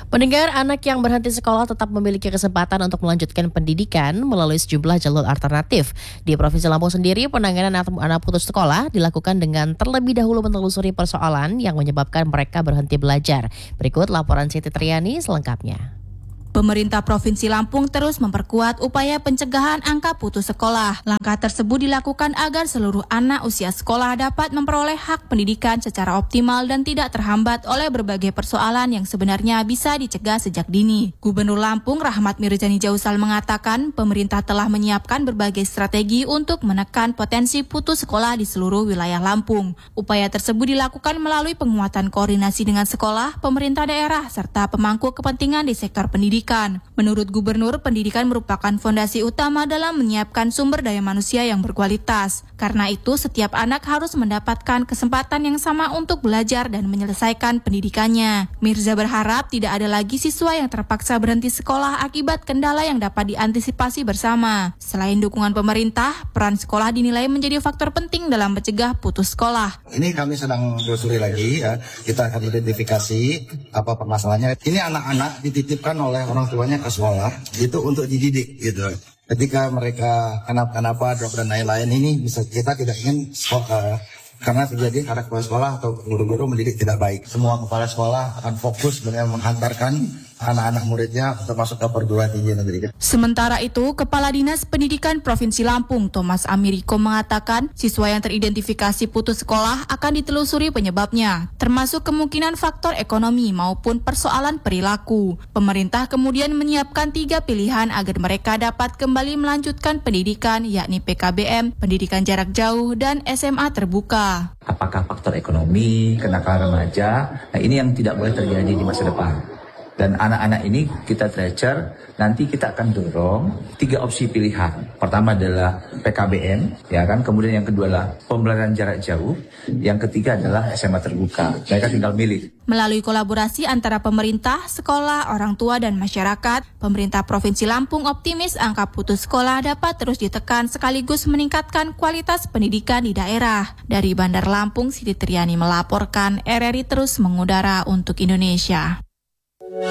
Pendengar, anak yang berhenti sekolah tetap memiliki kesempatan untuk melanjutkan pendidikan melalui sejumlah jalur alternatif. Di Provinsi Lampung sendiri, penanganan anak putus sekolah dilakukan dengan terlebih dahulu menelusuri persoalan yang menyebabkan mereka berhenti belajar. Berikut laporan Siti Triani selengkapnya. Pemerintah Provinsi Lampung terus memperkuat upaya pencegahan angka putus sekolah. Langkah tersebut dilakukan agar seluruh anak usia sekolah dapat memperoleh hak pendidikan secara optimal dan tidak terhambat oleh berbagai persoalan yang sebenarnya bisa dicegah sejak dini. Gubernur Lampung Rahmat Mirzani Jausal mengatakan pemerintah telah menyiapkan berbagai strategi untuk menekan potensi putus sekolah di seluruh wilayah Lampung. Upaya tersebut dilakukan melalui penguatan koordinasi dengan sekolah, pemerintah daerah, serta pemangku kepentingan di sektor pendidikan. Menurut Gubernur, pendidikan merupakan fondasi utama dalam menyiapkan sumber daya manusia yang berkualitas. Karena itu, setiap anak harus mendapatkan kesempatan yang sama untuk belajar dan menyelesaikan pendidikannya. Mirza berharap tidak ada lagi siswa yang terpaksa berhenti sekolah akibat kendala yang dapat diantisipasi bersama. Selain dukungan pemerintah, peran sekolah dinilai menjadi faktor penting dalam mencegah putus sekolah. Ini kami sedang telusuri lagi ya. Kita akan identifikasi apa permasalahannya. Ini anak-anak dititipkan oleh orang tuanya ke sekolah itu untuk dididik gitu. Ketika mereka kenapa drop dan lain-lain ini bisa kita tidak ingin sekolah karena terjadi ada kepala sekolah atau guru-guru mendidik tidak baik. Semua kepala sekolah akan fokus dengan menghantarkan anak-anak muridnya untuk masuk ke perguruan tinggi negeri. Sementara itu, Kepala Dinas Pendidikan Provinsi Lampung, Thomas Amiriko mengatakan siswa yang teridentifikasi putus sekolah akan ditelusuri penyebabnya, termasuk kemungkinan faktor ekonomi maupun persoalan perilaku. Pemerintah kemudian menyiapkan 3 pilihan agar mereka dapat kembali melanjutkan pendidikan, yakni PKBM, pendidikan jarak jauh, dan SMA terbuka. Apakah faktor ekonomi, kenakalan remaja, nah ini yang tidak boleh terjadi di masa depan. Dan anak-anak ini kita treasure, nanti kita akan dorong 3 opsi pilihan. Pertama adalah PKBM, ya kan. Kemudian yang kedua adalah pembelajaran jarak jauh. Yang ketiga adalah SMA terbuka. Mereka tinggal milih. Melalui kolaborasi antara pemerintah, sekolah, orang tua, dan masyarakat, pemerintah Provinsi Lampung optimis angka putus sekolah dapat terus ditekan sekaligus meningkatkan kualitas pendidikan di daerah. Dari Bandar Lampung, Siti Triani melaporkan, RRI terus mengudara untuk Indonesia.